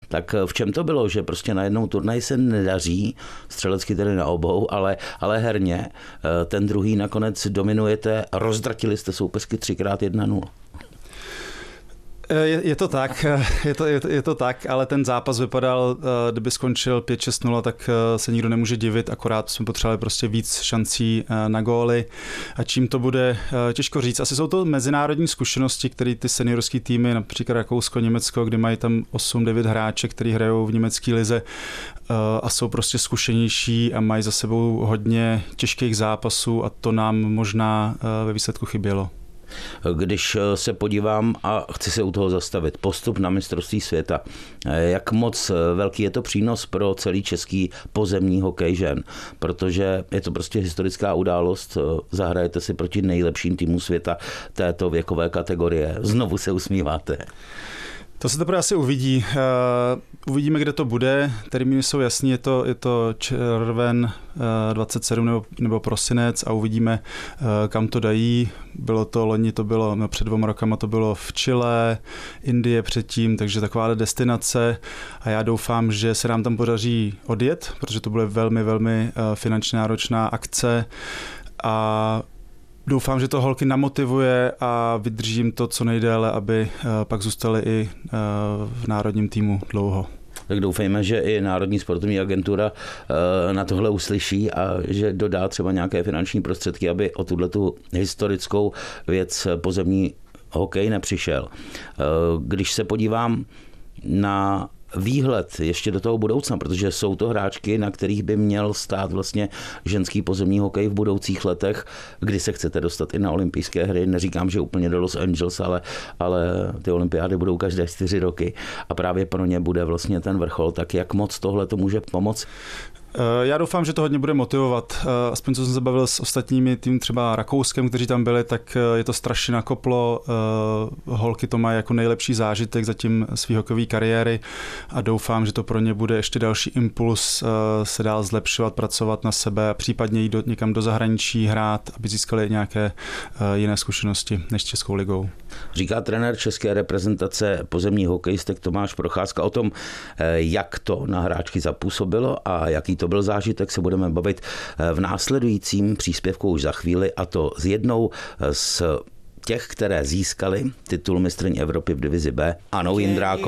Tak v čem to bylo, že prostě na jednou turnaj se nedaří, střelecky tedy na obou, ale herně ten druhý nakonec dominujete, rozdratili jste soupeřky 3x1-0. Je to tak, ale ten zápas vypadal, kdyby skončil 5-6-0, tak se nikdo nemůže divit, akorát jsme potřebovali prostě víc šancí na góly a čím to bude, těžko říct. Asi jsou to mezinárodní zkušenosti, které ty seniorské týmy, například Rakousko, Německo, kdy mají tam 8-9 hráček, kteří hrajou v německé lize a jsou prostě zkušenější a mají za sebou hodně těžkých zápasů a to nám možná ve výsledku chybělo. Když se podívám a chci se u toho zastavit, postup na mistrovství světa, jak moc velký je to přínos pro celý český pozemní hokej žen, protože je to prostě historická událost, zahrajete si proti nejlepším týmu světa této věkové kategorie, znovu se usmíváte. To se teprve asi uvidí. Uvidíme, kde to bude. Termíny jsou jasný, je to červen 27 nebo prosinec a uvidíme, kam to dají. Bylo to loni, před 2 rokama to bylo v Chile, Indie předtím, takže taková destinace a já doufám, že se nám tam podaří odjet, protože to bude velmi, velmi finančně náročná akce a doufám, že to holky namotivuje a vydržím to co nejdéle, aby pak zůstaly i v národním týmu dlouho. Tak doufejme, že i Národní sportovní agentura na tohle uslyší a že dodá třeba nějaké finanční prostředky, aby o tuhletu historickou věc pozemní hokej nepřišel. Když se podívám na výhled ještě do toho budoucna, protože jsou to hráčky, na kterých by měl stát vlastně ženský pozemní hokej v budoucích letech, kdy se chcete dostat i na olympijské hry. Neříkám, že úplně do Los Angeles, ale ty olympiády budou každé 4 roky a právě pro ně bude vlastně ten vrchol. Tak jak moc tohle to může pomoct? Já doufám, že to hodně bude motivovat. Aspoň co jsem se bavil s ostatními tým třeba Rakouskem, kteří tam byli, tak je to strašně nakoplo. Holky to mají jako nejlepší zážitek zatím své hokejové kariéry a doufám, že to pro ně bude ještě další impuls se dál zlepšovat, pracovat na sebe a případně jít někam do zahraničí hrát, aby získali nějaké jiné zkušenosti než Českou ligou. Říká trenér české reprezentace pozemní hokejistek Tomáš Procházka o tom, jak to na hráčky zapůsobilo a jaký to byl zážitek, se budeme bavit v následujícím příspěvku už za chvíli, a to s jednou z těch, které získali titul mistryň Evropy v divizi B, Anou Jindrákovou.